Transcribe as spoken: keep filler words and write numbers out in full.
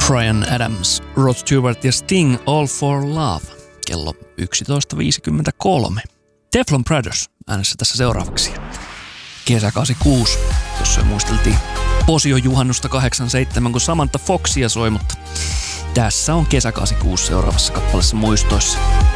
Bryan Adams, Rod Stewart ja Sting, All for Love, kello yksitoista viisikymmentäkolme. Teflon Brothers äänessä tässä seuraavaksi. Kesä kahdeksankymmentäkuusi, jossa muisteltiin Posio-juhannusta kahdeksankymmentäseitsemän, kun Samantha Foxia soi, mutta tässä on Kesä kahdeksankymmentäkuusi seuraavassa kappaleessa muistoissa.